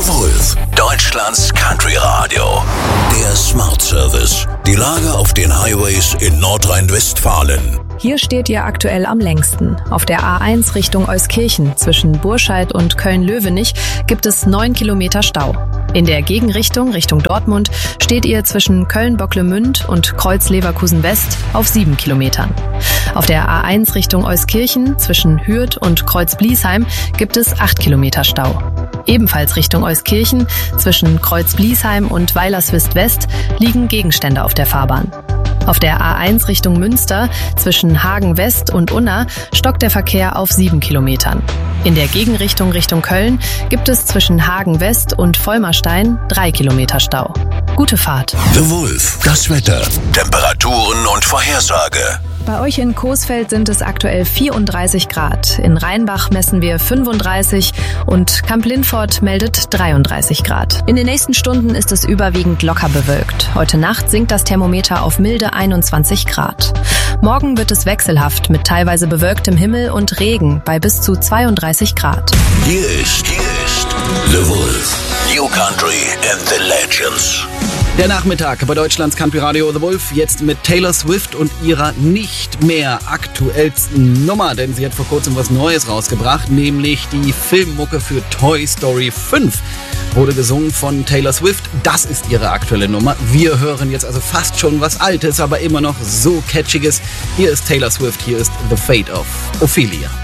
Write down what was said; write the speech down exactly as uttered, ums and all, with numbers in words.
The Wolf, Deutschlands Country Radio. Der Smart Service. Die Lage auf den Highways in Nordrhein-Westfalen. Hier steht ihr aktuell am längsten. Auf der A eins Richtung Euskirchen zwischen Burscheid und Köln-Löwenich gibt es neun Kilometer Stau. In der Gegenrichtung Richtung Dortmund steht ihr zwischen Köln-Bocklemünd und Kreuz-Leverkusen-West auf sieben Kilometern. Auf der A eins Richtung Euskirchen zwischen Hürth und Kreuz-Bliesheim gibt es acht Kilometer Stau. Ebenfalls Richtung Euskirchen zwischen Kreuz-Bliesheim und Weilerswist-West liegen Gegenstände auf der Fahrbahn. Auf der A eins Richtung Münster zwischen Hagen West und Unna stockt der Verkehr auf sieben Kilometern. In der Gegenrichtung Richtung Köln gibt es zwischen Hagen West und Vollmerstein drei Kilometer Stau. Gute Fahrt. The Wolf, das Wetter, Temperaturen und Vorhersage. Bei euch in Coesfeld sind es aktuell vierunddreißig Grad. In Rheinbach messen wir fünfunddreißig und Kamp-Lindfort meldet dreiunddreißig Grad. In den nächsten Stunden ist es überwiegend locker bewölkt. Heute Nacht sinkt das Thermometer auf milde einundzwanzig Grad. Morgen wird es wechselhaft mit teilweise bewölktem Himmel und Regen bei bis zu zweiunddreißig Grad. Hier ist, hier ist The Wolf. New Country and the Legends. Der Nachmittag bei Deutschlands Country Radio The Wolf, jetzt mit Taylor Swift und ihrer nicht mehr aktuellsten Nummer, denn sie hat vor kurzem was Neues rausgebracht, nämlich die Filmmucke für Toy Story fünf. Wurde gesungen von Taylor Swift, das ist ihre aktuelle Nummer. Wir hören jetzt also fast schon was Altes, aber immer noch so Catchiges. Hier ist Taylor Swift, hier ist The Fate of Ophelia.